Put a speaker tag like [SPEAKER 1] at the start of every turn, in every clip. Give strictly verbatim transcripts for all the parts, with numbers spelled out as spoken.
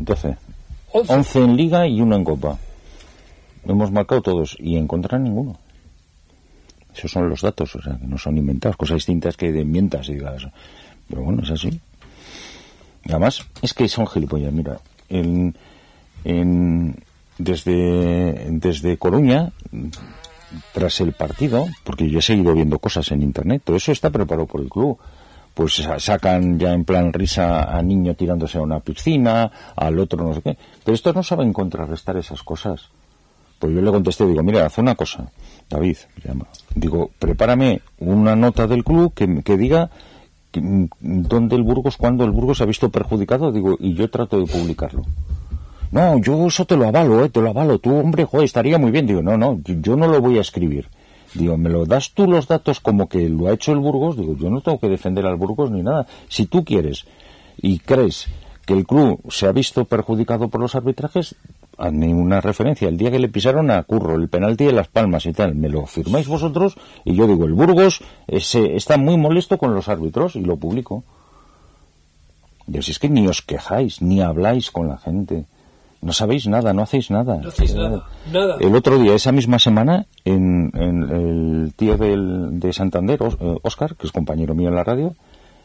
[SPEAKER 1] doce. once en Liga y uno en Copa. Hemos marcado todos y en contra ninguno. Esos son los datos, o sea, que no son inventados, cosas distintas que de mientas y digas. Pero bueno, es así. Y además, es que son gilipollas. Mira, en, en, desde, desde Coruña, tras el partido, porque yo he seguido viendo cosas en internet, todo eso está preparado por el club. Pues sacan ya en plan risa a niño tirándose a una piscina, al otro no sé qué. Pero estos no saben contrarrestar esas cosas. Pues yo le contesté, digo, mira, haz una cosa, David, llama. Digo, prepárame una nota del club que, que diga que, dónde el Burgos, cuándo el Burgos se ha visto perjudicado, digo, y yo trato de publicarlo. No, yo eso te lo avalo, eh, te lo avalo. Tú, hombre, joder, estaría muy bien. Digo, no, no, yo no lo voy a escribir. Digo, me lo das tú los datos como que lo ha hecho el Burgos. Digo, yo no tengo que defender al Burgos ni nada. Si tú quieres y crees que el club se ha visto perjudicado por los arbitrajes, hazme una referencia. El día que le pisaron a Curro, el penalti de Las Palmas y tal, me lo firmáis vosotros y yo digo, el Burgos ese, está muy molesto con los árbitros y lo publico. Y así es que ni os quejáis, ni habláis con la gente. No sabéis nada, no hacéis nada.
[SPEAKER 2] No hacéis nada, nada.
[SPEAKER 1] El otro día, esa misma semana, en, en el tío del, de Santander, Óscar, que es compañero mío en la radio,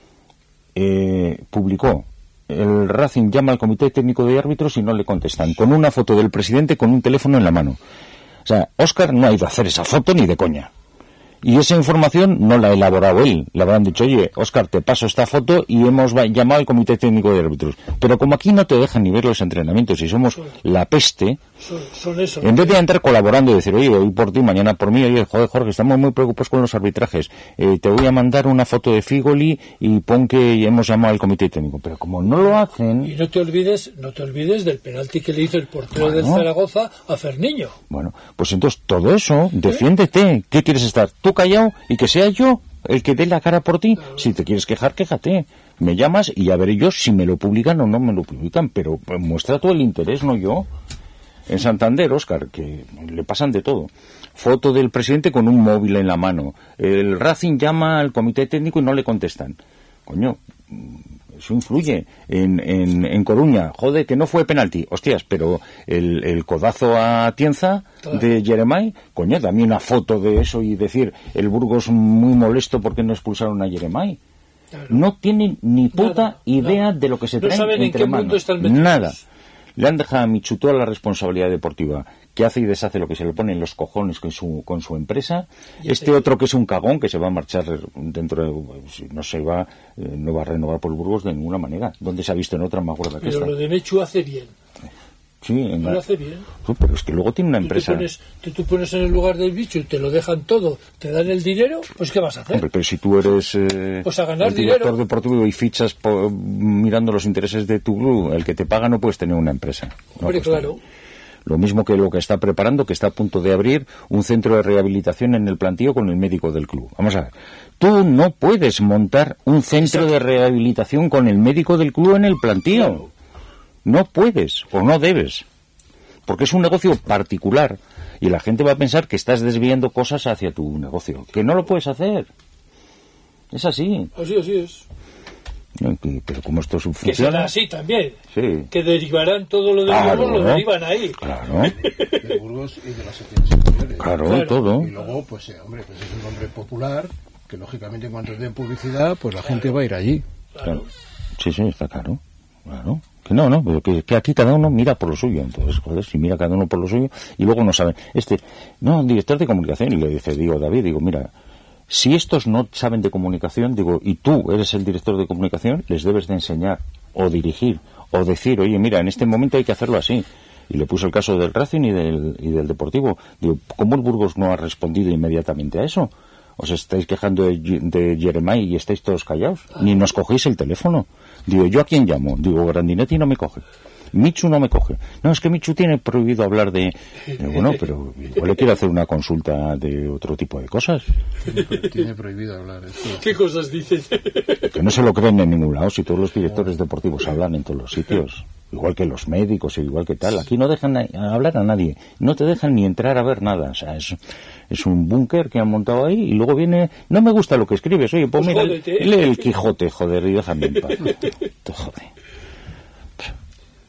[SPEAKER 1] eh, publicó: el Racing llama al comité técnico de árbitros y no le contestan, con una foto del presidente con un teléfono en la mano. O sea, Óscar no ha ido a hacer esa foto ni de coña. Y esa información no la ha elaborado él. Le habrán dicho, oye, Óscar, te paso esta foto y hemos llamado al comité técnico de árbitros. Pero como aquí no te dejan ni ver los entrenamientos y somos la peste,
[SPEAKER 2] son, son eso,
[SPEAKER 1] en vez de entrar colaborando y decir, oye, hoy por ti, mañana por mí, oye, joder, Jorge, estamos muy preocupados con los arbitrajes, eh, te voy a mandar una foto de Figoli y pon que hemos llamado al comité técnico. Pero como no lo hacen...
[SPEAKER 2] Y no te olvides, no te olvides del penalti que le hizo el portero bueno, del Zaragoza a Ferniño.
[SPEAKER 1] Bueno, pues entonces todo eso, defiéndete. ¿Qué quieres estar? Tú callado y que sea yo el que dé la cara por ti. Claro. Si te quieres quejar, quéjate. Me llamas y ya veré yo si me lo publican o no me lo publican, pero pues, muestra todo el interés, no yo. En Santander, Óscar, que le pasan de todo. Foto del presidente con un móvil en la mano. El Racing llama al comité técnico y no le contestan. Coño, eso influye. En, en, en Coruña, joder, que no fue penalti. Hostias, pero el, el codazo a Tienza de Jeremai, coño, dame una foto de eso y decir, el Burgos muy molesto porque no expulsaron a Jeremai. Claro. No tienen ni puta nada, idea nada. De lo que se traen
[SPEAKER 2] no saben
[SPEAKER 1] entre
[SPEAKER 2] en qué
[SPEAKER 1] manos.
[SPEAKER 2] Mundo están metidos.
[SPEAKER 1] Nada. Le han dejado a Michu toda la responsabilidad deportiva, que hace y deshace lo que se le pone en los cojones con su, con su empresa. Y este otro que es un cagón, que se va a marchar dentro de... No se va, eh, no va a renovar por Burgos de ninguna manera. ¿Dónde se ha visto en otra más gorda que
[SPEAKER 2] Pero
[SPEAKER 1] esta?
[SPEAKER 2] Pero lo de Michu hace bien.
[SPEAKER 1] Sí, en
[SPEAKER 2] lo
[SPEAKER 1] la...
[SPEAKER 2] hace bien.
[SPEAKER 1] Sí, pero es que luego tiene una
[SPEAKER 2] tú
[SPEAKER 1] empresa.
[SPEAKER 2] Te pones, tú te pones en el lugar del bicho y te lo dejan todo, te dan el dinero, pues ¿qué vas a hacer?
[SPEAKER 1] Hombre, pero si tú eres eh,
[SPEAKER 2] pues a ganar
[SPEAKER 1] el director
[SPEAKER 2] dinero.
[SPEAKER 1] deportivo y fichas por, mirando los intereses de tu club, el que te paga no puedes tener una empresa.
[SPEAKER 2] Hombre,
[SPEAKER 1] no, pues,
[SPEAKER 2] claro.
[SPEAKER 1] Lo mismo que lo que está preparando, que está a punto de abrir un centro de rehabilitación en el plantío con el médico del club. Vamos a ver. Tú no puedes montar un centro Exacto. de rehabilitación con el médico del club en el plantío. Claro. No puedes o no debes. Porque es un negocio particular y la gente va a pensar que estás desviando cosas hacia tu negocio, que no lo puedes hacer. Es así.
[SPEAKER 2] Así, así es.
[SPEAKER 1] Pero como esto funciona...
[SPEAKER 2] Que será así también.
[SPEAKER 1] Sí.
[SPEAKER 2] Que derivarán todo lo de
[SPEAKER 1] claro,
[SPEAKER 2] Burgos, lo
[SPEAKER 1] ¿no?
[SPEAKER 2] derivan ahí.
[SPEAKER 1] Claro.
[SPEAKER 3] De Burgos y de las secciones superiores.
[SPEAKER 1] Claro, claro, todo.
[SPEAKER 3] Y luego, pues, eh, hombre, pues es un nombre popular que, lógicamente, en cuanto den publicidad, pues la claro. gente va a ir allí.
[SPEAKER 1] Claro. Sí, sí, está claro. Claro. Que no, no, pero que, que aquí cada uno mira por lo suyo. Entonces, joder, si mira cada uno por lo suyo y luego no saben. Este, no, director de comunicación, y le dice, digo, David, digo, mira, si estos no saben de comunicación, digo, y tú eres el director de comunicación, les debes de enseñar o dirigir o decir, oye, mira, en este momento hay que hacerlo así. Y le puso el caso del Racing y del, y del Deportivo. Digo, ¿cómo el Burgos no ha respondido inmediatamente a eso? Os estáis quejando de, de Jeremai y estáis todos callados. Ni nos cogéis el teléfono. Digo, ¿yo a quién llamo? Digo, Grandinetti no me coge. Michu no me coge. No, es que Michu tiene prohibido hablar de... Eh, bueno, pero igual le quiero hacer una consulta de otro tipo de cosas.
[SPEAKER 3] Tiene prohibido hablar. Esto.
[SPEAKER 2] ¿Qué cosas dices?
[SPEAKER 1] Que no se lo creen en ningún lado, si todos los directores deportivos hablan en todos los sitios. Igual que los médicos, igual que tal. Aquí no dejan a hablar a nadie. No te dejan ni entrar a ver nada. O sea, es, es un búnker que han montado ahí y luego viene... No me gusta lo que escribes. Oye, pues, pues mira, jódete. Lee el Quijote, joder, y déjame en paz. Te jode.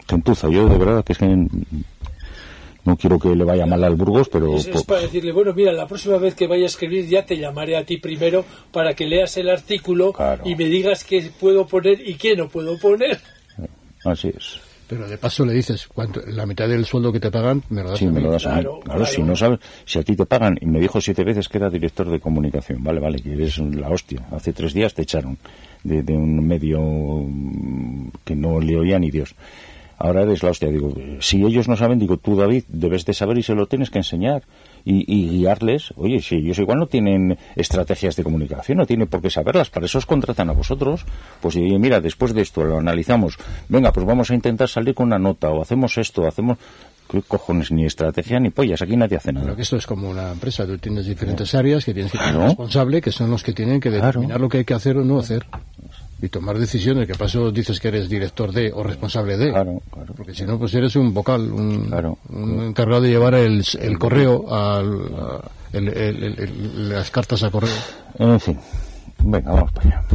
[SPEAKER 1] gentuza. Yo de verdad que es que no quiero que le vaya mal al Burgos, pero...
[SPEAKER 2] Es, es para decirle, bueno, mira, la próxima vez que vaya a escribir ya te llamaré a ti primero para que leas el artículo, claro, y me digas qué puedo poner y qué no puedo poner.
[SPEAKER 1] Así es.
[SPEAKER 3] Pero de paso le dices, ¿cuánto, la mitad del sueldo que te pagan me lo das
[SPEAKER 1] sí,
[SPEAKER 3] a mí?
[SPEAKER 1] me lo das
[SPEAKER 2] claro,
[SPEAKER 1] a mí. Claro,
[SPEAKER 2] claro.
[SPEAKER 1] Si no sabes, si a ti te pagan, y me dijo siete veces que era director de comunicación, vale, vale, que eres la hostia. Hace tres días te echaron de, de un medio que no le oía ni Dios. Ahora eres la hostia. Digo, si ellos no saben, digo, tú, David, debes de saber y se lo tienes que enseñar y, y guiarles. Oye, si ellos igual no tienen estrategias de comunicación, no tienen por qué saberlas, para eso os contratan a vosotros. Pues y mira, después de esto lo analizamos, venga, pues vamos a intentar salir con una nota, o hacemos esto, hacemos... ¿Qué cojones? Ni estrategia ni pollas, aquí nadie hace nada.
[SPEAKER 3] Pero que esto es como una empresa, tú tienes diferentes áreas que tienes que tener responsable, que son los que tienen que determinar claro. lo que hay que hacer o no hacer. Y tomar decisiones, que paso dices que eres director de o responsable de.
[SPEAKER 1] Claro, claro.
[SPEAKER 3] Porque si no, pues eres un vocal, un,
[SPEAKER 1] claro,
[SPEAKER 3] un
[SPEAKER 1] claro.
[SPEAKER 3] encargado de llevar el, el correo, al, a, el, el, el, el, las cartas a correo.
[SPEAKER 1] En fin, venga, vamos para allá.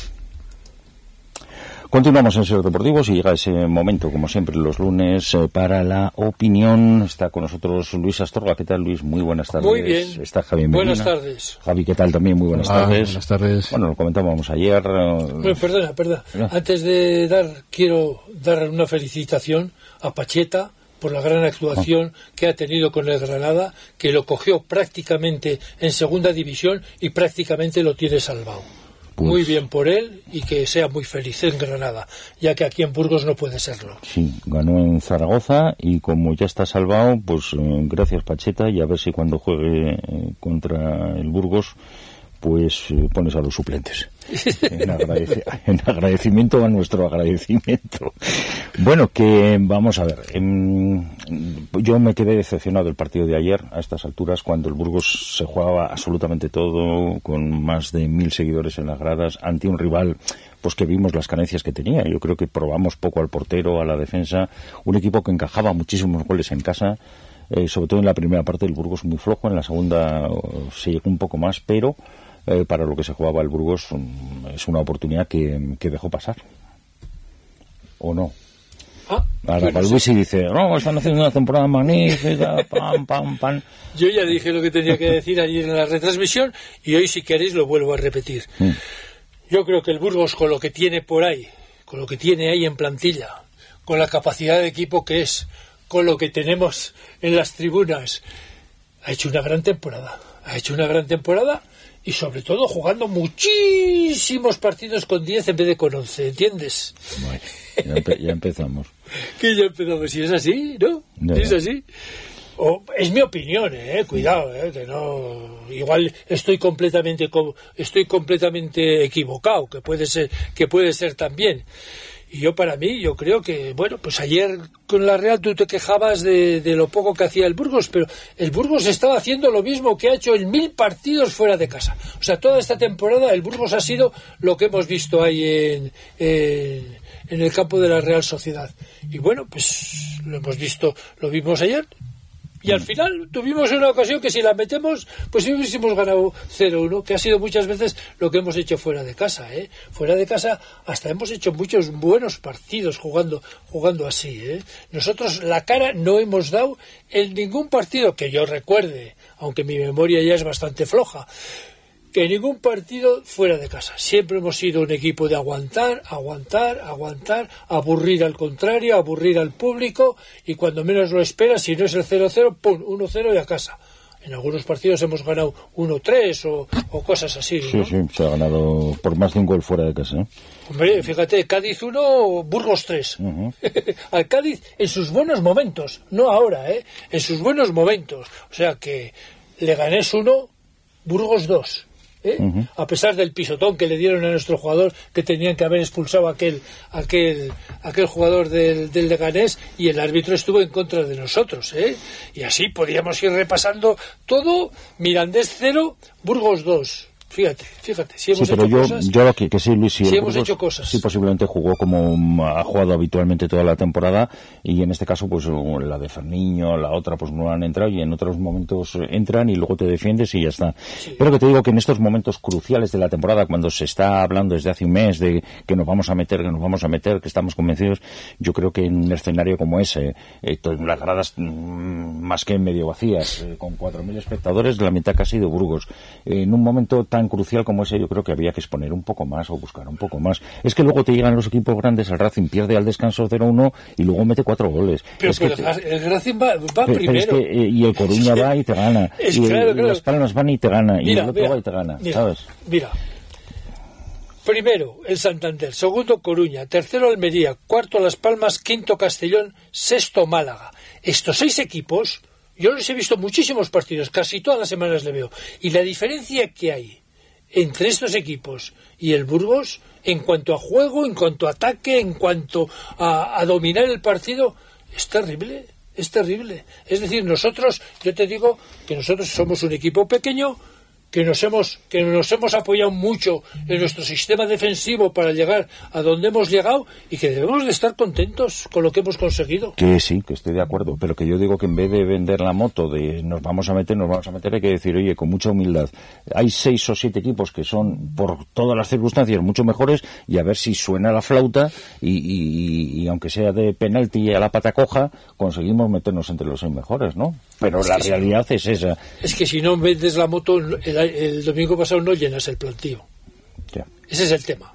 [SPEAKER 1] Continuamos en Ser Deportivos y llega ese momento, como siempre, los lunes, eh, para la opinión. Está con nosotros Luis Astorga. ¿Qué tal, Luis? Muy buenas tardes.
[SPEAKER 2] Muy bien.
[SPEAKER 1] Está Javi Medina.
[SPEAKER 2] Buenas tardes.
[SPEAKER 1] Javi, ¿qué tal? También muy buenas
[SPEAKER 3] ah,
[SPEAKER 1] tardes.
[SPEAKER 3] Buenas tardes.
[SPEAKER 1] Bueno, lo comentábamos ayer.
[SPEAKER 2] Bueno, perdona, perdona. ¿No? Antes de dar, quiero dar una felicitación a Pacheta por la gran actuación ah. que ha tenido con el Granada, que lo cogió prácticamente en segunda división y prácticamente lo tiene salvado. Pues, muy bien por él y que sea muy feliz en Granada, ya que aquí en Burgos no puede serlo.
[SPEAKER 1] Sí, ganó en Zaragoza y como ya está salvado, pues eh, gracias Pacheta, y a ver si cuando juegue eh, contra el Burgos, pues eh, pones a los suplentes. En, agradec- en agradecimiento a nuestro agradecimiento. Bueno, que vamos a ver. Eh, yo me quedé decepcionado del partido de ayer a estas alturas, cuando el Burgos se jugaba absolutamente todo, con más de mil seguidores en las gradas, ante un rival pues que vimos las carencias que tenía. Yo creo que probamos poco al portero, a la defensa, un equipo que encajaba muchísimos goles en casa. Eh, sobre todo en la primera parte del Burgos muy flojo, en la segunda uh, se llegó un poco más, pero Eh, para lo que se jugaba el Burgos um, es una oportunidad que, que dejó pasar. ¿O no?
[SPEAKER 2] Ah,
[SPEAKER 1] Ahora bueno, Luis sí. y dice, no, están haciendo una temporada magnífica, pam, pam, pam.
[SPEAKER 2] Yo ya dije lo que tenía que decir ayer en la retransmisión y hoy, si queréis, lo vuelvo a repetir. Mm. Yo creo que el Burgos, con lo que tiene por ahí, con lo que tiene ahí en plantilla, con la capacidad de equipo que es, con lo que tenemos en las tribunas, ha hecho una gran temporada. Ha hecho una gran temporada y sobre todo jugando muchísimos partidos con diez en vez de con once, ¿entiendes?
[SPEAKER 1] Bueno, ya, empe- ya empezamos.
[SPEAKER 2] Que ya empezamos, si es así, ¿no?
[SPEAKER 1] No,
[SPEAKER 2] ¿Es
[SPEAKER 1] no.
[SPEAKER 2] así? O, es mi opinión, eh, cuidado, eh, que no, igual estoy completamente estoy completamente equivocado, que puede ser, que puede ser también. Y yo, para mí, yo creo que, bueno, pues ayer con la Real tú te quejabas de, de lo poco que hacía el Burgos, pero el Burgos estaba haciendo lo mismo que ha hecho en mil partidos fuera de casa. O sea, toda esta temporada el Burgos ha sido lo que hemos visto ahí en, en, en el campo de la Real Sociedad. Y bueno, pues lo hemos visto, lo vimos ayer. Y al final tuvimos una ocasión que si la metemos, pues hubiésemos ganado cero uno, que ha sido muchas veces lo que hemos hecho fuera de casa, ¿eh? Fuera de casa hasta hemos hecho muchos buenos partidos jugando jugando así, ¿eh? Nosotros la cara no hemos dado en ningún partido que yo recuerde, aunque mi memoria ya es bastante floja, que ningún partido fuera de casa. Siempre hemos sido un equipo de aguantar, aguantar, aguantar, aburrir al contrario, aburrir al público, y cuando menos lo esperas, si no es el cero cero, pum, uno cero y a casa. En algunos partidos hemos ganado uno tres o, o cosas así, ¿no?
[SPEAKER 1] Sí, sí, se ha ganado por más de un gol fuera de casa, ¿eh?
[SPEAKER 2] Hombre, fíjate, Cádiz uno, Burgos tres. Uh-huh. Al Cádiz en sus buenos momentos, no ahora, ¿eh? En sus buenos momentos. O sea que Leganés uno, Burgos dos. ¿Eh? Uh-huh. A pesar del pisotón que le dieron a nuestro jugador, que tenían que haber expulsado a aquel aquel aquel jugador del, del Leganés, y el árbitro estuvo en contra de nosotros, ¿eh? Y así podíamos ir repasando todo. Mirandés cero, Burgos dos. Fíjate, fíjate, si hemos
[SPEAKER 1] sí, pero
[SPEAKER 2] hecho
[SPEAKER 1] yo,
[SPEAKER 2] cosas...
[SPEAKER 1] yo lo que, que sí, Luis, si,
[SPEAKER 2] si
[SPEAKER 1] el
[SPEAKER 2] hemos
[SPEAKER 1] Burgos,
[SPEAKER 2] hecho cosas.
[SPEAKER 1] Sí, posiblemente jugó como ha jugado habitualmente toda la temporada, y en este caso, pues la de Ferniño, la otra, pues no han entrado, y en otros momentos entran y luego te defiendes y ya está. Sí. Pero que te digo que en estos momentos cruciales de la temporada, cuando se está hablando desde hace un mes de que nos vamos a meter, que nos vamos a meter, que estamos convencidos, yo creo que en un escenario como ese, eh, las gradas mmm, más que medio vacías, eh, con cuatro mil espectadores, la mitad casi de Burgos, eh, en un momento tan crucial como ese, yo creo que había que exponer un poco más o buscar un poco más. Es que luego te llegan los equipos grandes, el Racing pierde al descanso cero uno y luego mete cuatro goles.
[SPEAKER 2] Pero,
[SPEAKER 1] es
[SPEAKER 2] pero
[SPEAKER 1] que
[SPEAKER 2] te... el Racing va, va
[SPEAKER 1] pero,
[SPEAKER 2] primero.
[SPEAKER 1] Pero es que, eh, y el Coruña va y te gana.
[SPEAKER 2] Es
[SPEAKER 1] y,
[SPEAKER 2] claro,
[SPEAKER 1] y
[SPEAKER 2] claro.
[SPEAKER 1] Las Palmas van y te gana.
[SPEAKER 2] Mira,
[SPEAKER 1] y el otro
[SPEAKER 2] mira,
[SPEAKER 1] va y te gana,
[SPEAKER 2] mira,
[SPEAKER 1] ¿sabes?
[SPEAKER 2] Mira. Primero el Santander, segundo Coruña, tercero Almería, cuarto Las Palmas, quinto Castellón, sexto Málaga. Estos seis equipos, yo les he visto muchísimos partidos, casi todas las semanas le veo. Y la diferencia que hay entre estos equipos y el Burgos, en cuanto a juego, en cuanto a ataque, en cuanto a, a dominar el partido, es terrible, es terrible. Es decir, nosotros, yo te digo que nosotros somos un equipo pequeño, que nos hemos que nos hemos apoyado mucho en nuestro sistema defensivo para llegar a donde hemos llegado y que debemos de estar contentos con lo que hemos conseguido.
[SPEAKER 1] Que sí, que estoy de acuerdo, pero que yo digo que en vez de vender la moto de nos vamos a meter, nos vamos a meter, hay que decir, oye, con mucha humildad, hay seis o siete equipos que son, por todas las circunstancias, mucho mejores, y a ver si suena la flauta y, y, y aunque sea de penalti a la pata coja, conseguimos meternos entre los seis mejores, ¿no? Pero es la realidad si no, es esa.
[SPEAKER 2] Es que si no vendes la moto, el, el domingo pasado no llenas el plantío.
[SPEAKER 1] Ya.
[SPEAKER 2] Ese es el tema.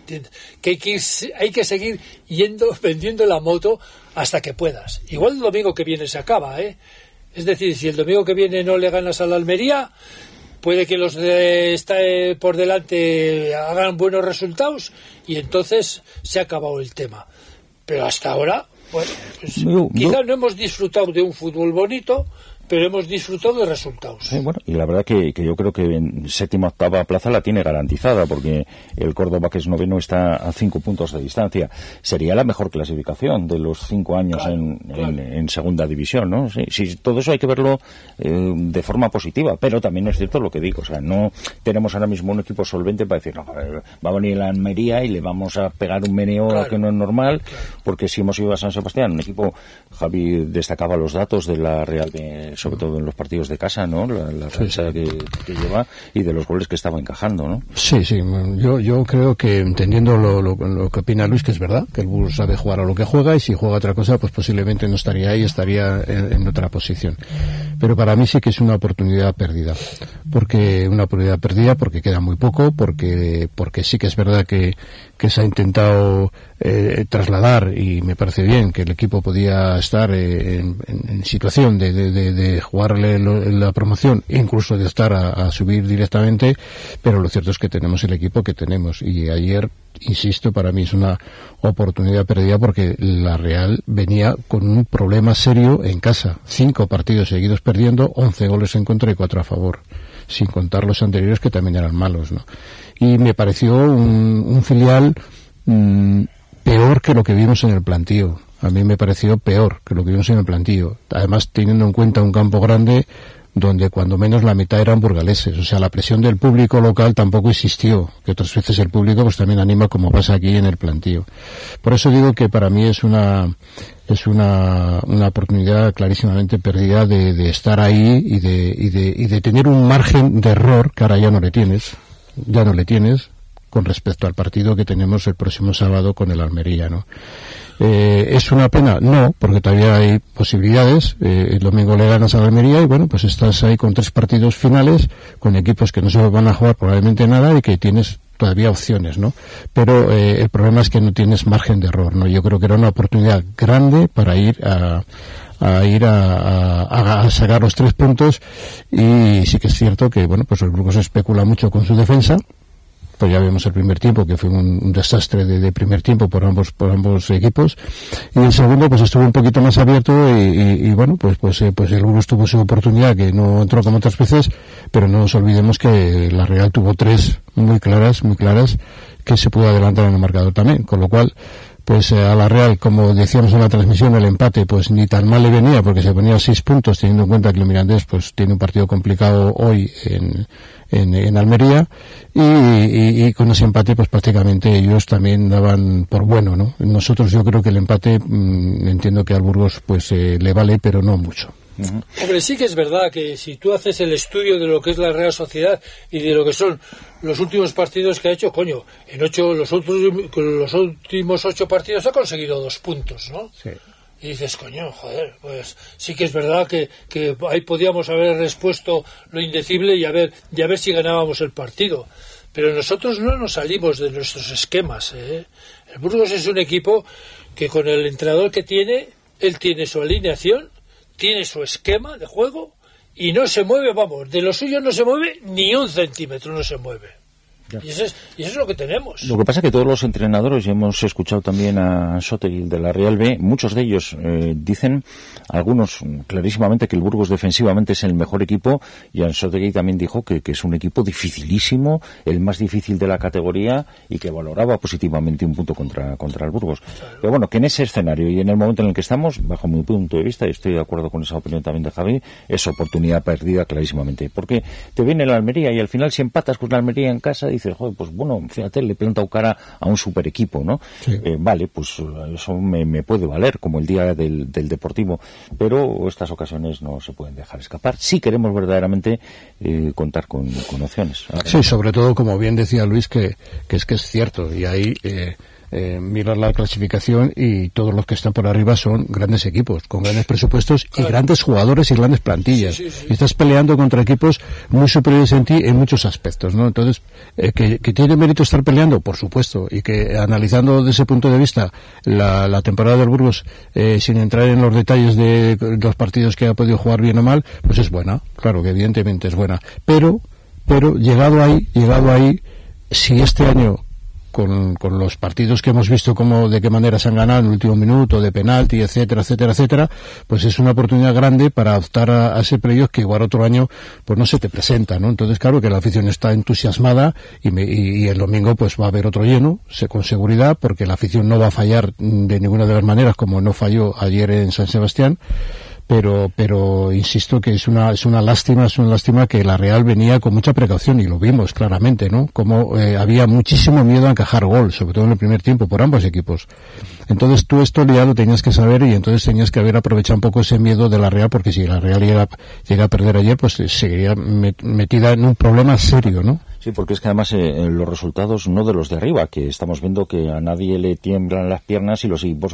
[SPEAKER 2] Que hay, que hay que seguir yendo, vendiendo la moto hasta que puedas. Igual el domingo que viene se acaba, ¿eh? Es decir, si el domingo que viene no le ganas a la Almería, puede que los de está por delante hagan buenos resultados y entonces se ha acabado el tema. Pero hasta ahora, bueno, pues, yo, quizás yo... no hemos disfrutado de un fútbol bonito, pero hemos disfrutado de resultados.
[SPEAKER 1] Sí, bueno, y la verdad que, que yo creo que en séptima octava plaza la tiene garantizada, porque el Córdoba, que es noveno, está a cinco puntos de distancia. Sería la mejor clasificación de los cinco años claro, en, claro. En, en segunda división, ¿no? Sí, sí, todo eso hay que verlo eh, de forma positiva, pero también es cierto lo que digo, o sea, no tenemos ahora mismo un equipo solvente para decir, no, va a venir la Almería y le vamos a pegar un meneo claro, que no es normal, claro. Porque si hemos ido a San Sebastián, un equipo, Javi destacaba los datos de la Real de sobre todo en los partidos de casa, ¿no? La, la racha sí, sí. que, que lleva y de los goles que estaba encajando, ¿no?
[SPEAKER 3] Sí, sí. Yo, yo creo que entendiendo lo, lo, lo que opina Luis, que es verdad, que el Burgos sabe jugar a lo que juega y si juega otra cosa, pues posiblemente no estaría ahí, estaría en, en otra posición. Pero para mí sí que es una oportunidad perdida. Porque una oportunidad perdida porque queda muy poco, porque, porque sí que es verdad que, que se ha intentado eh, trasladar y me parece bien que el equipo podía estar eh, en, en, en situación de, de, de, de jugarle lo, la promoción, incluso de estar a, a subir directamente, pero lo cierto es que tenemos el equipo que tenemos y ayer, insisto, para mí es una oportunidad perdida porque la Real venía con un problema serio en casa, cinco partidos seguidos perdiendo, once goles en contra y cuatro a favor, sin contar los anteriores que también eran malos, ¿no? Y me pareció un, un filial mmm, peor que lo que vimos en el plantío. A mí me pareció peor que lo que vimos en el plantío. Además, teniendo en cuenta un campo grande donde cuando menos la mitad eran burgaleses. O sea, la presión del público local tampoco existió, que otras veces el público pues también anima como pasa aquí en el plantío. Por eso digo que para mí es una es una, una oportunidad clarísimamente perdida de, de estar ahí y de, y de, y de tener un margen de error que ahora ya no le tienes, ya no le tienes con respecto al partido que tenemos el próximo sábado con el Almería, ¿no? Eh, ¿Es una pena? No, porque todavía hay posibilidades. Eh, el domingo le ganas a la Almería y bueno, pues estás ahí con tres partidos finales, con equipos que no se van a jugar probablemente nada y que tienes todavía opciones, ¿no? Pero eh, el problema es que no tienes margen de error, ¿no? Yo creo que era una oportunidad grande para ir a a ir a, a, a sacar los tres puntos y sí que es cierto que, bueno, pues el grupo se especula mucho con su defensa. Pues ya vimos el primer tiempo, que fue un, un desastre de, de primer tiempo por ambos por ambos equipos, y el segundo pues estuvo un poquito más abierto y, y, y bueno, pues pues eh, pues el Burgos tuvo su oportunidad, que no entró como otras veces, pero no nos olvidemos que la Real tuvo tres muy claras, muy claras, que se pudo adelantar en el marcador también, con lo cual pues eh, a la Real, como decíamos en la transmisión, el empate pues ni tan mal le venía, porque se ponía seis puntos, teniendo en cuenta que el Mirandés pues tiene un partido complicado hoy en, en, en Almería, y, y, y con ese empate pues prácticamente ellos también daban por bueno, ¿no? Nosotros yo creo que el empate, mmm, entiendo que al Burgos pues eh, le vale, pero no mucho.
[SPEAKER 2] Uh-huh. Hombre, sí que es verdad que si tú haces el estudio de lo que es la Real Sociedad y de lo que son los últimos partidos que ha hecho, coño, en ocho los otros los últimos ocho partidos ha conseguido dos puntos, ¿no?
[SPEAKER 3] Sí.
[SPEAKER 2] Y dices, coño, joder, pues sí que es verdad que, que ahí podíamos haber respuesto lo indecible y a ver, y a ver si ganábamos el partido. Pero nosotros no nos salimos de nuestros esquemas, ¿eh? El Burgos es un equipo que con el entrenador que tiene, él tiene su alineación, tiene su esquema de juego y no se mueve, vamos, de lo suyo no se mueve ni un centímetro, no se mueve. Y eso, es, y eso es lo que tenemos.
[SPEAKER 1] Lo que pasa es que todos los entrenadores, y hemos escuchado también a Sotegui de la Real B, muchos de ellos eh, dicen, algunos clarísimamente, que el Burgos defensivamente es el mejor equipo, y Sotegui también dijo que, que es un equipo dificilísimo, el más difícil de la categoría, y que valoraba positivamente un punto contra, contra el Burgos. Claro. Pero bueno, que en ese escenario y en el momento en el que estamos, bajo mi punto de vista, y estoy de acuerdo con esa opinión también de Javi, es oportunidad perdida clarísimamente. Porque te viene la Almería y al final si empatas con la Almería en casa, dices, joder, pues bueno, fíjate, le he plantado cara a un super equipo, ¿no? Sí. Eh, vale, pues eso me, me puede valer, como el día del, del Deportivo, pero estas ocasiones no se pueden dejar escapar si queremos verdaderamente eh, contar con, con opciones. Ahora,
[SPEAKER 3] sí, sobre todo, como bien decía Luis, que, que es que es cierto, y ahí eh, eh, mirar la clasificación y todos los que están por arriba son grandes equipos, con grandes presupuestos y grandes jugadores y grandes plantillas. Sí, sí, sí. Y estás peleando contra equipos muy superiores en ti en muchos aspectos, ¿no? Entonces, eh, que, que tiene mérito estar peleando, por supuesto, y que analizando desde ese punto de vista la, la temporada del Burgos, eh, sin entrar en los detalles de, de los partidos que ha podido jugar bien o mal, pues es buena, claro que evidentemente es buena. Pero, pero llegado ahí, llegado ahí, si este año Con, con los partidos que hemos visto como de qué manera se han ganado en el último minuto, de penalti, etcétera, etcétera, etcétera, pues es una oportunidad grande para optar a, a ese playoff que igual otro año pues no se te presenta, ¿no? Entonces, claro que la afición está entusiasmada y, me, y, y el domingo pues va a haber otro lleno, se, con seguridad, porque la afición no va a fallar de ninguna de las maneras como no falló ayer en San Sebastián. Pero, pero insisto que es una, es una lástima, es una lástima que la Real venía con mucha precaución y lo vimos claramente, ¿no? Como eh, había muchísimo miedo a encajar gol, sobre todo en el primer tiempo, por ambos equipos. Entonces tú esto ya lo tenías que saber y entonces tenías que haber aprovechado un poco ese miedo de la Real, porque si la Real llega, llega a perder ayer, pues seguiría metida en un problema serio, ¿no?
[SPEAKER 1] Sí, porque es que además eh, los resultados no de los de arriba, que estamos viendo que a nadie le tiemblan las piernas y los equipos